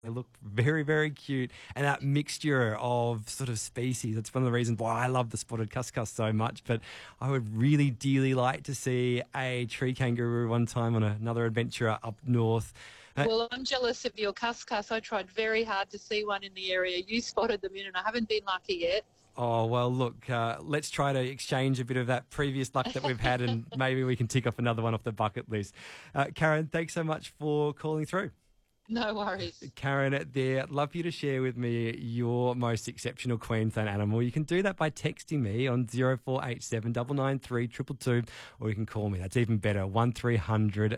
They look very, very cute. And that mixture of sort of species, that's one of the reasons why I love the spotted cuscus so much. But I would really dearly like to see a tree kangaroo one time on another adventure up north. Well, I'm jealous of your cuscus. I tried very hard to see one in the area. You spotted them in, and I haven't been lucky yet. Oh, well, look, let's try to exchange a bit of that previous luck that we've had and maybe we can tick off another one off the bucket list. Karen, thanks so much for calling through. No worries. Karen, there, I'd love for you to share with me your most exceptional Queensland animal. You can do that by texting me on 0487 993 222, or you can call me. That's even better, 1300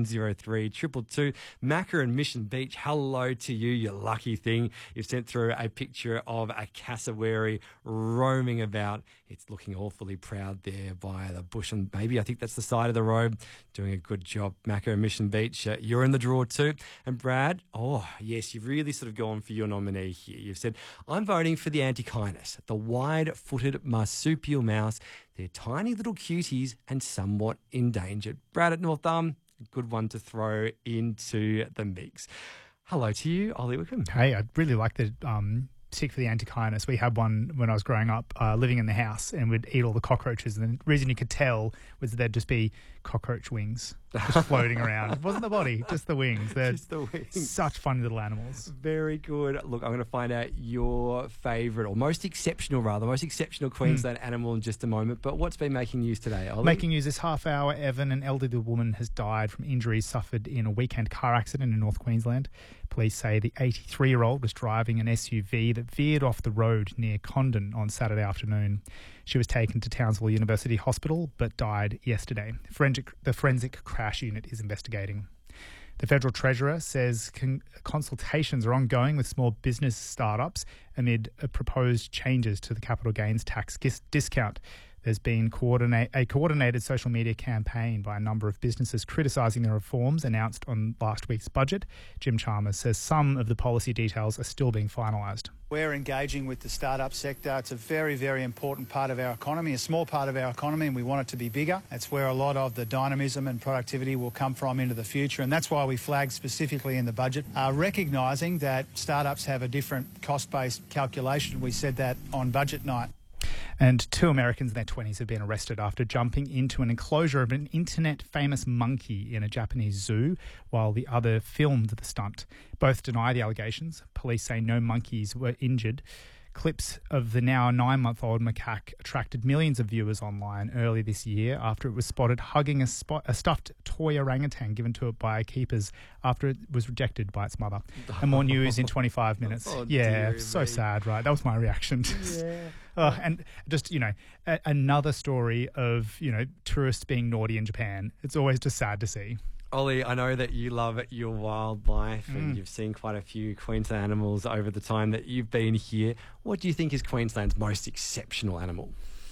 903 222. Macca and Mission Beach, hello to you, you lucky thing. You've sent through a picture of a cassowary roaming about. It's looking awfully proud there by the bush, and maybe I think that's the side of the road. Doing a good job, Macca and Mission Beach. You're in the draw too. And Brad, oh, yes, you've really sort of gone for your nominee here. You've said, I'm voting for the Antechinus, the wide-footed marsupial mouse. They're tiny little cuties and somewhat endangered. Brad at North Thumb, good one to throw into the mix. Hello to you, Ollie Wickham. Hey, I'd really like to stick for the Antechinus. We had one when I was growing up, living in the house, and we'd eat all the cockroaches. And the reason you could tell was that there'd just be cockroach wings just floating around. It wasn't the body, just the wings. They're Just the wings. such funny little animals. Very good. Look, I'm going to find out your favourite, or most exceptional Queensland animal in just a moment. But what's been making news today, Ollie? Making news this half hour, Evan, an elderly woman, has died from injuries suffered in a weekend car accident in North Queensland. Police say the 83-year-old was driving an SUV that veered off the road near Condon on Saturday afternoon. She was taken to Townsville University Hospital but died yesterday. The forensic crash unit is investigating. The Federal Treasurer says consultations are ongoing with small business startups amid proposed changes to the capital gains tax discount. There's been a coordinated social media campaign by a number of businesses criticising the reforms announced on last week's budget. Jim Chalmers says some of the policy details are still being finalised. We're engaging with the startup sector. It's a very, very important part of our economy, a small part of our economy, and we want it to be bigger. That's where a lot of the dynamism and productivity will come from into the future, and that's why we flagged specifically in the budget, recognising that startups have a different cost-based calculation. We said that on budget night. And 2 Americans in their 20s have been arrested after jumping into an enclosure of an internet-famous monkey in a Japanese zoo, while the other filmed the stunt. Both deny the allegations. Police say no monkeys were injured. Clips of the now 9-month-old macaque attracted millions of viewers online early this year after it was spotted hugging a stuffed toy orangutan given to it by keepers after it was rejected by its mother. And more news in 25 minutes. Oh, yeah, dear so me. sad, right? That was my reaction. Yeah. And just, another story of, tourists being naughty in Japan. It's always just sad to see. Ollie, I know that you love your wildlife and you've seen quite a few Queensland animals over the time that you've been here. What do you think is Queensland's most exceptional animal?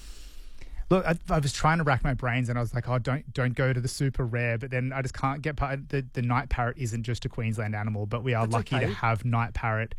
Look, I was trying to rack my brains and I was like, oh, don't go to the super rare, but then I just can't get past the night parrot isn't just a Queensland animal, but we are lucky to have night parrot,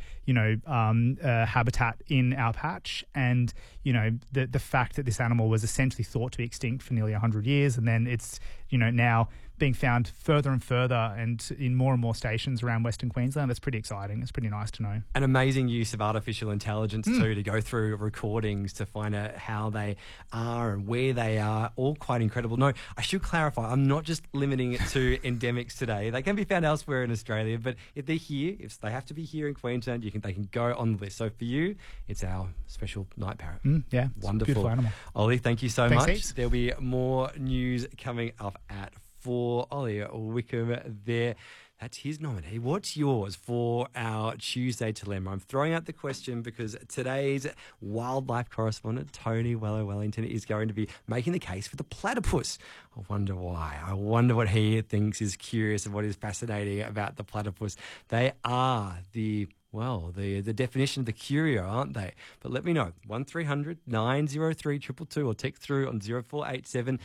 habitat in our patch. And, the fact that this animal was essentially thought to be extinct for nearly 100 years and then it's, now being found further and further and in more and more stations around Western Queensland, that's pretty exciting. It's pretty nice to know. An amazing use of artificial intelligence too, to go through recordings to find out how they are and where they are. All quite incredible. No, I should clarify, I'm not just limiting it to endemics today. They can be found elsewhere in Australia, but if they're here, if they have to be here in Queensland, they can go on the list. So for you, it's our special night parrot. Yeah, wonderful. Beautiful animal. Ollie, thank you so Thanks much. heaps. There'll be more news coming up at 4. Ollie Wickham there. That's his nominee. What's yours for our Tuesday Dilemma? I'm throwing out the question because today's wildlife correspondent, Tony Weller-Wellington, is going to be making the case for the platypus. I wonder why. I wonder what he thinks is curious and what is fascinating about the platypus. They are the definition of the curio, aren't they? But let me know. 1300 903 222 or text through on 0487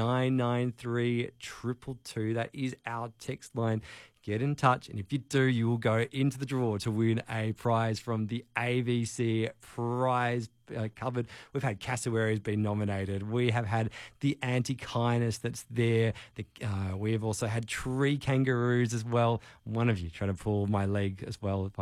993 222. That is our text line. Get in touch, and if you do, you will go into the draw to win a prize from the AVC prize cupboard. We've had cassowaries being nominated. We have had the Antechinus that's there. We have also had tree kangaroos as well. One of you trying to pull my leg as well.